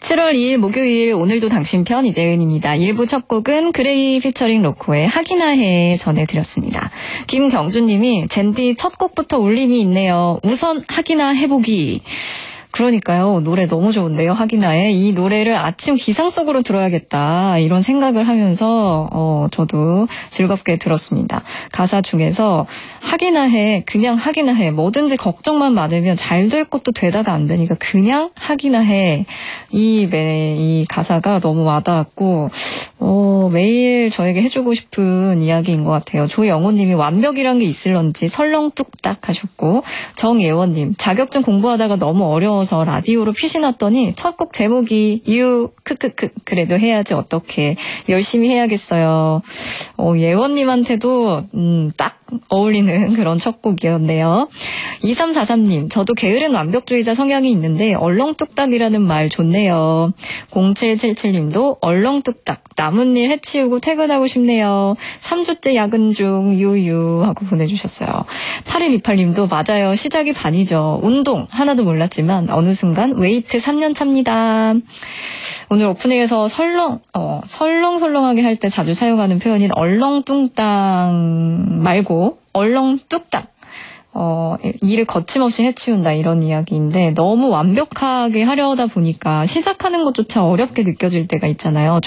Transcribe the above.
7월 2일 목요일 오늘도 당신 편 이재은입니다. 1부 첫 곡은 그레이 피처링 로코의 하기나해 전해드렸습니다. 김경주님이 젠디 첫 곡부터 울림이 있네요. 우선 하기나 해보기. 그러니까요. 노래 너무 좋은데요. 하기나해. 이 노래를 아침 기상 속으로 들어야겠다. 이런 생각을 하면서 저도 즐겁게 들었습니다. 가사 중에서 하기나해, 그냥 하기나해. 뭐든지 걱정만 많으면 잘 될 것도 되다가 안 되니까 그냥 하기나해. 이 가사가 너무 와닿았고 매일 저에게 해주고 싶은 이야기인 것 같아요. 조영호님이 완벽이란 게 있을런지 설렁뚝딱 하셨고, 정예원님 자격증 공부하다가 너무 어려워서 라디오로 PC 났더니 첫 곡 제목이 크크크 그래도 해야지 어떻게 열심히 해야겠어요. 예원님한테도 딱 어울리는 그런 첫 곡이었네요. 2343님 저도 게으른 완벽주의자 성향이 있는데 얼렁뚝딱이라는 말 좋네요. 0777님도 얼렁뚝딱 남은 일 해치우고 퇴근하고 싶네요. 3주째 야근 중 유유 하고 보내주셨어요. 8128님도 맞아요. 시작이 반이죠. 운동 하나도 몰랐지만 어느 순간 웨이트 3년 차입니다. 오늘 오프닝에서 설렁설렁하게 할 때 자주 사용하는 표현인 얼렁뚱땅 말고 얼렁뚝딱. 일을 거침없이 해치운다 이런 이야기인데 너무 완벽하게 하려다 보니까 시작하는 것조차 어렵게 느껴질 때가 있잖아요.